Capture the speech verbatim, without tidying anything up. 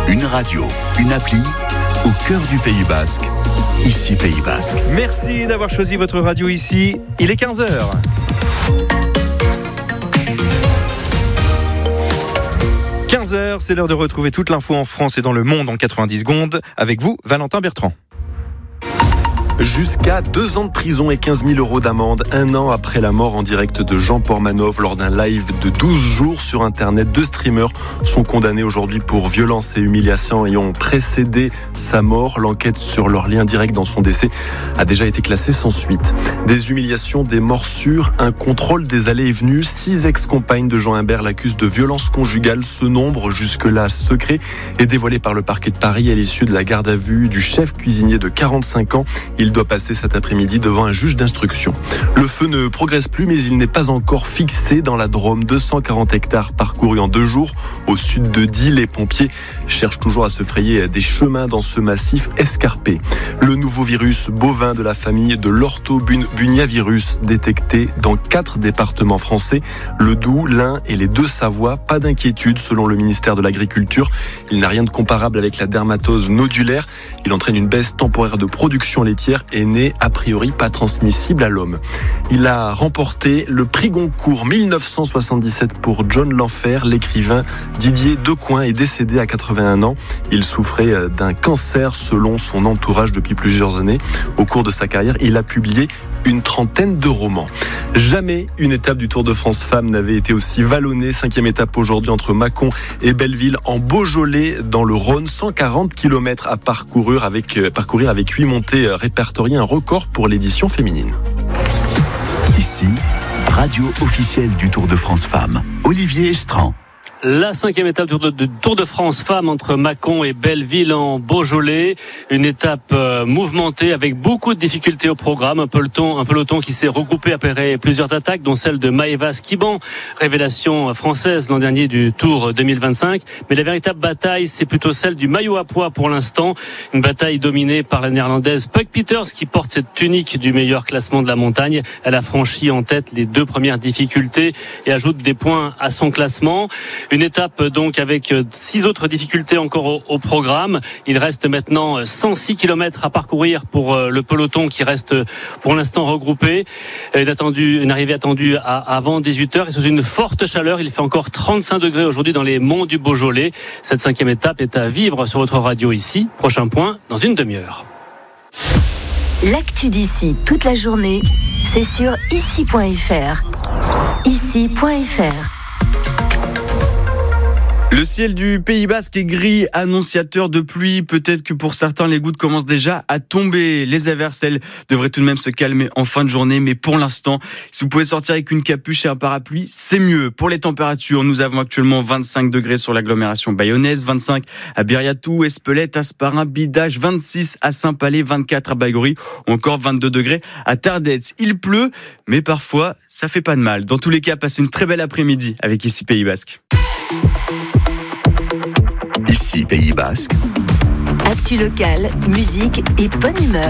Une radio, une appli, au cœur du Pays Basque. Ici Pays Basque. Merci d'avoir choisi votre radio ici. Il est quinze heures. quinze heures, c'est l'heure de retrouver toute l'info en France et dans le monde en quatre-vingt-dix secondes. Avec vous, Valentin Bertrand. Jusqu'à deux ans de prison et quinze mille euros d'amende, un an après la mort en direct de Jean Portmanov lors d'un live de douze jours sur Internet. Deux streamers sont condamnés aujourd'hui pour violences et humiliations ayant précédé sa mort. L'enquête sur leur lien direct dans son décès a déjà été classée sans suite. Des humiliations, des morsures, un contrôle des allées et venues. Six ex-compagnes de Jean Imbert l'accusent de violence conjugale. Ce nombre, jusque-là secret, est dévoilé par le parquet de Paris à l'issue de la garde à vue du chef cuisinier de quarante-cinq ans. Il doit passer cet après-midi devant un juge d'instruction. Le feu ne progresse plus, mais il n'est pas encore fixé dans la Drôme. deux cent quarante hectares parcourus en deux jours. Au sud de Die, les pompiers cherchent toujours à se frayer des chemins dans ce massif escarpé. Le nouveau virus bovin de la famille de l'orthobuniavirus détecté dans quatre départements français, le Doubs, l'Ain et les Deux-Savoie. Pas d'inquiétude selon le ministère de l'Agriculture. Il n'a rien de comparable avec la dermatose nodulaire. Il entraîne une baisse temporaire de production laitière et n'est a priori pas transmissible à l'homme. Il a remporté le prix Goncourt mille neuf cent soixante-dix-sept pour John L'Enfer. L'écrivain Didier Decoing est décédé à quatre-vingt-un ans. Il souffrait d'un cancer selon son entourage depuis plusieurs années. Au cours de sa carrière, il a publié une trentaine de romans. Jamais une étape du Tour de France Femmes n'avait été aussi vallonnée. Cinquième étape aujourd'hui entre Mâcon et Belleville en Beaujolais dans le Rhône. cent quarante kilomètres à parcourir avec, euh, parcourir avec huit montées euh, répertoriées, un record pour l'édition féminine. Ici, radio officielle du Tour de France Femmes. Olivier Estran. La cinquième étape du Tour de France Femmes entre Mâcon et Belleville en Beaujolais. Une étape euh, mouvementée avec beaucoup de difficultés au programme. Un peloton, un peloton qui s'est regroupé après plusieurs attaques, dont celle de Maëva Skiban, révélation française l'an dernier du Tour deux mille vingt-cinq. Mais la véritable bataille, c'est plutôt celle du maillot à pois pour l'instant. Une bataille dominée par la néerlandaise Puck Peters qui porte cette tunique du meilleur classement de la montagne. Elle a franchi en tête les deux premières difficultés et ajoute des points à son classement. Une étape donc avec six autres difficultés encore au, au programme. Il reste maintenant cent six kilomètres à parcourir pour le peloton qui reste pour l'instant regroupé. Une, attendue, une arrivée attendue à, avant dix-huit heures et sous une forte chaleur. Il fait encore trente-cinq degrés aujourd'hui dans les monts du Beaujolais. Cette cinquième étape est à vivre sur votre radio ici. Prochain point dans une demi-heure. L'actu d'ici toute la journée, c'est sur ici point f r. ici point f r. Le ciel du Pays Basque est gris, annonciateur de pluie. Peut-être que pour certains, les gouttes commencent déjà à tomber. Les averses, elles, devraient tout de même se calmer en fin de journée. Mais pour l'instant, si vous pouvez sortir avec une capuche et un parapluie, c'est mieux. Pour les températures, nous avons actuellement vingt-cinq degrés sur l'agglomération bayonnaise, vingt-cinq à Biriatou, Espelette, Asparin, Bidache, vingt-six à Saint-Palais, vingt-quatre à Baïgorry, ou encore vingt-deux degrés à Tardets. Il pleut, mais parfois, ça fait pas de mal. Dans tous les cas, passez une très belle après-midi avec Ici Pays Basque. Ici Pays Basque. Actu locale, musique et bonne humeur.